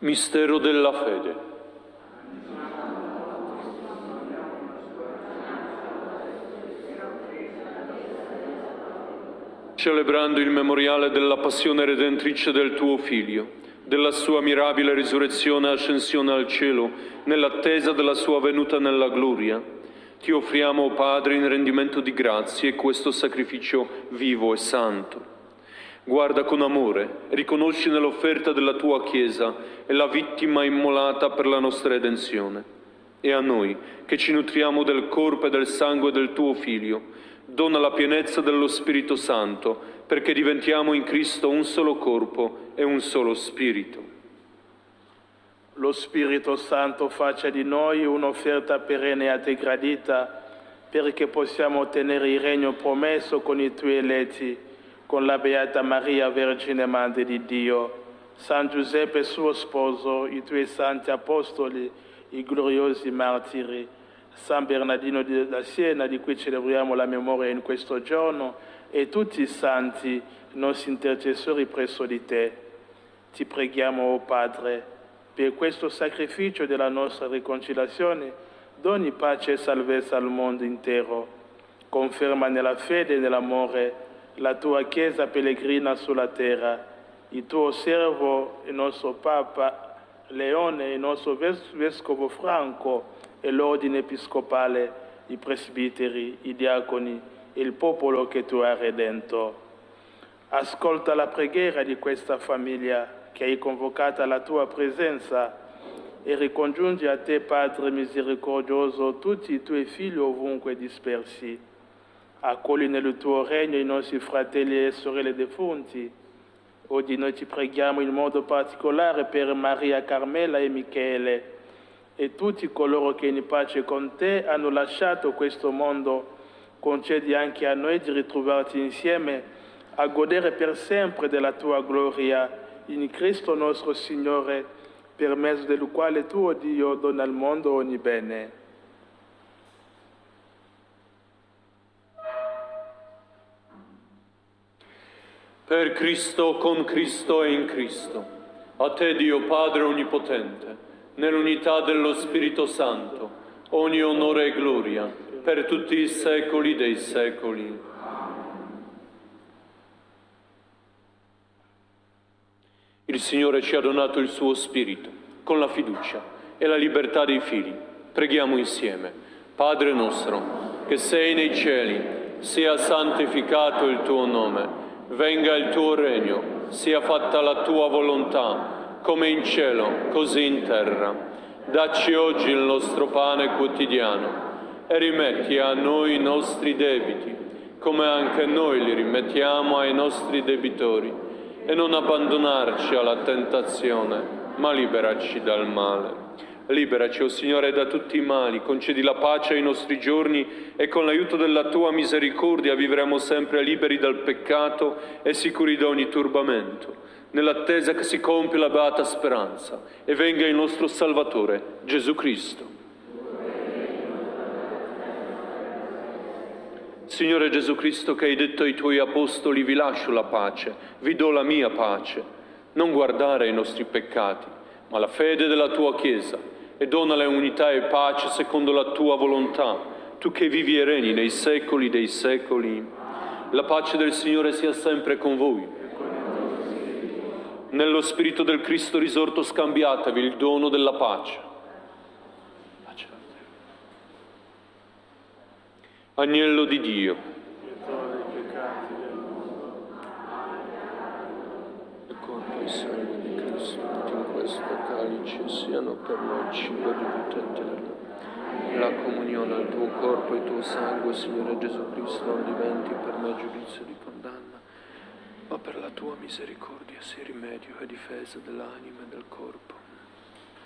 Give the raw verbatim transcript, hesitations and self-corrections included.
Mistero della fede. Celebrando il memoriale della passione redentrice del tuo Figlio, della sua mirabile risurrezione e ascensione al cielo, nell'attesa della sua venuta nella gloria, ti offriamo, o Padre, in rendimento di grazie questo sacrificio vivo e santo. Guarda con amore, riconosci nell'offerta della tua Chiesa e la vittima immolata per la nostra redenzione. E a noi, che ci nutriamo del corpo e del sangue del tuo Figlio, dona la pienezza dello Spirito Santo, perché diventiamo in Cristo un solo corpo e un solo Spirito. Lo Spirito Santo faccia di noi un'offerta perenne a te gradita, perché possiamo ottenere il regno promesso con i tuoi eletti, con la Beata Maria, Vergine Madre di Dio, San Giuseppe suo sposo, i tuoi santi apostoli, i gloriosi martiri, San Bernardino da Siena, di cui celebriamo la memoria in questo giorno, e tutti i santi, nostri intercessori presso di te. Ti preghiamo, o Padre, per questo sacrificio della nostra riconciliazione, doni pace e salvezza al mondo intero. Conferma nella fede e nell'amore la tua Chiesa pellegrina sulla terra, il tuo servo, il nostro Papa Leone, il nostro Vescovo Franco e l'ordine episcopale, i presbiteri, i diaconi e il popolo che tu hai redento. Ascolta la preghiera di questa famiglia che hai convocata alla tua presenza e ricongiungi a te, Padre misericordioso, tutti i tuoi figli ovunque dispersi. Accogli nel tuo regno i nostri fratelli e sorelle defunti. Oggi noi ti preghiamo in modo particolare per Maria Carmela e Michele e tutti coloro che in pace con te hanno lasciato questo mondo. Concedi anche a noi di ritrovarti insieme a godere per sempre della tua gloria in Cristo nostro Signore, per mezzo del quale tu, o Dio, dona al mondo ogni bene. Per Cristo, con Cristo e in Cristo, a te Dio Padre Onnipotente, nell'unità dello Spirito Santo, ogni onore e gloria, per tutti i secoli dei secoli. Il Signore ci ha donato il suo Spirito, con la fiducia e la libertà dei figli. Preghiamo insieme. Padre nostro, che sei nei cieli, sia santificato il tuo nome. Venga il tuo regno, sia fatta la tua volontà, come in cielo, così in terra. Dacci oggi il nostro pane quotidiano e rimetti a noi i nostri debiti, come anche noi li rimettiamo ai nostri debitori. E non abbandonarci alla tentazione, ma liberaci dal male. Liberaci, o Signore, da tutti i mali, concedi la pace ai nostri giorni e con l'aiuto della Tua misericordia vivremo sempre liberi dal peccato e sicuri da ogni turbamento, nell'attesa che si compia la beata speranza e venga il nostro Salvatore, Gesù Cristo. Signore Gesù Cristo, che hai detto ai Tuoi Apostoli: vi lascio la pace, vi do la mia pace, non guardare ai nostri peccati, ma la fede della Tua Chiesa, e donale unità e pace secondo la Tua volontà, Tu che vivi e regni nei secoli dei secoli. La pace del Signore sia sempre con voi. Nello Spirito del Cristo risorto scambiatevi il dono della pace. Agnello di Dio, il corpo e il sangue di Cristo in questo calice siano per noi cibo di vita eterna. La comunione al tuo corpo e al tuo sangue, Signore Gesù Cristo, non diventi per me giudizio di condanna, ma per la tua misericordia sia rimedio e difesa dell'anima e del corpo.